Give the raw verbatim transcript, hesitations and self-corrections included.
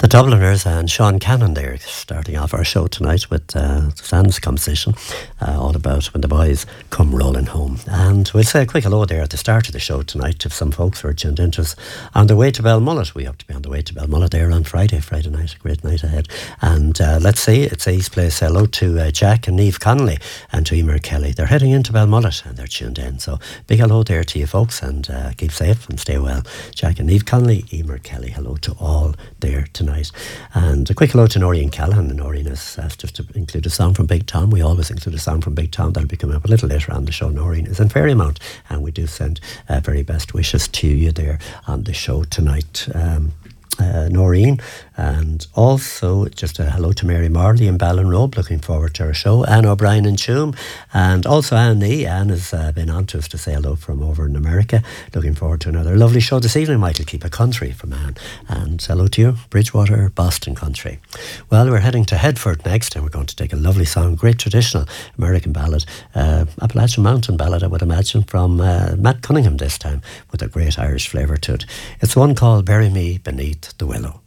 The Dubliners and Sean Cannon there, starting off our show tonight with uh, Sam's composition, uh, all about when the boys come rolling home. And we'll say a quick hello there at the start of the show tonight if some folks who are tuned into us on the way to Belmullet. We hope to be on the way to Belmullet there on Friday, Friday night, a great night ahead. And uh, let's see, it's Ace Place. Hello to uh, Jack and Niamh Connolly and to Emer Kelly. They're heading into Belmullet and they're tuned in. So big hello there to you folks, and uh, keep safe and stay well. Jack and Niamh Connolly, Emer Kelly, hello to all there tonight. And a quick hello to Noreen Callahan. And Noreen has asked us to include a song from Big Tom. We always include a song from Big Tom. That'll be coming up a little later on the show. Noreen is in Fairymount, and we do send uh, very best wishes to you there on the show tonight. Um, Uh, Noreen, and also just a hello to Mary Marley in Ballinrobe, looking forward to her show. Anne O'Brien in Tuam, and also Anne Nee. Anne has uh, been on to us to say hello from over in America, looking forward to another lovely show this evening. Michael Keep a Country from Anne, and hello to you, Bridgewater, Boston Country. Well, we're heading to Headford next, and we're going to take a lovely song, great traditional American ballad, uh, Appalachian Mountain ballad I would imagine, from uh, Matt Cunningham this time, with a great Irish flavour to it. It's one called Bury Me Beneath the Willow.